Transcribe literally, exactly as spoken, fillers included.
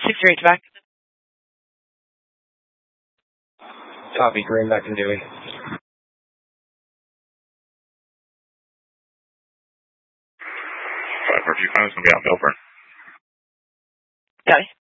six three eight back. Copy, Green back to Dewey. five four two five is going to be out Melbourne. Got it.